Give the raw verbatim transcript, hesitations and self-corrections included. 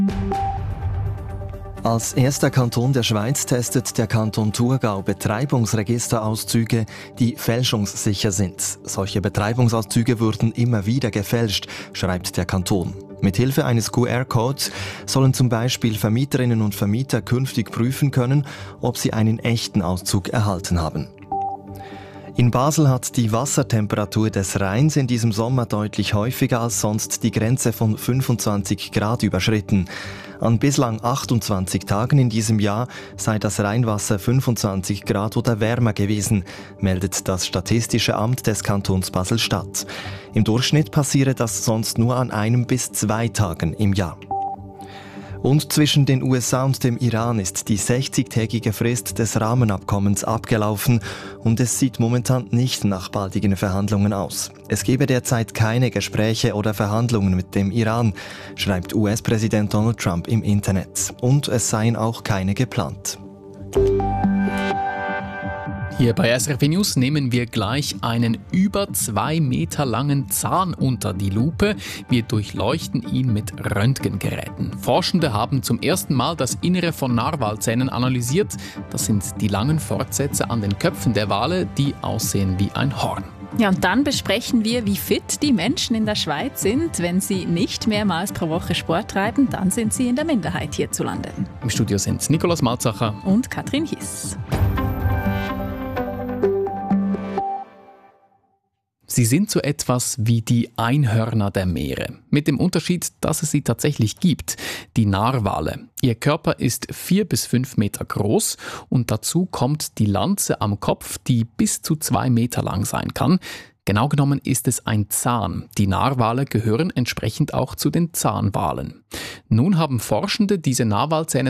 Als erster Kanton der Schweiz testet der Kanton Thurgau Betreibungsregisterauszüge, die fälschungssicher sind. Solche Betreibungsauszüge wurden immer wieder gefälscht, schreibt der Kanton. Mithilfe eines Q R-Codes sollen zum Beispiel Vermieterinnen und Vermieter künftig prüfen können, ob sie einen echten Auszug erhalten haben. In Basel hat die Wassertemperatur des Rheins in diesem Sommer deutlich häufiger als sonst die Grenze von fünfundzwanzig Grad überschritten. An bislang achtundzwanzig Tagen in diesem Jahr sei das Rheinwasser fünfundzwanzig Grad oder wärmer gewesen, meldet das Statistische Amt des Kantons Basel-Stadt. Im Durchschnitt passiere das sonst nur an einem bis zwei Tagen im Jahr. Und zwischen den U S A und dem Iran ist die sechzigtägige Frist des Rahmenabkommens abgelaufen und es sieht momentan nicht nach baldigen Verhandlungen aus. Es gebe derzeit keine Gespräche oder Verhandlungen mit dem Iran, schreibt U S-Präsident Donald Trump im Internet. Und es seien auch keine geplant. Hier bei S R F News nehmen wir gleich einen über zwei Meter langen Zahn unter die Lupe. Wir durchleuchten ihn mit Röntgengeräten. Forschende haben zum ersten Mal das Innere von Narwalzähnen analysiert. Das sind die langen Fortsätze an den Köpfen der Wale, die aussehen wie ein Horn. Ja, und dann besprechen wir, wie fit die Menschen in der Schweiz sind. Wenn sie nicht mehrmals pro Woche Sport treiben, dann sind sie in der Minderheit hierzulande. Im Studio sind Nikolaus Malzacher und Katrin Hiss. Sie sind so etwas wie die Einhörner der Meere. Mit dem Unterschied, dass es sie tatsächlich gibt. Die Narwale. Ihr Körper ist vier bis fünf Meter groß und dazu kommt die Lanze am Kopf, die bis zu zwei Meter lang sein kann. Genau genommen ist es ein Zahn. Die Narwale gehören entsprechend auch zu den Zahnwalen. Nun haben Forschende diese Narwalzähne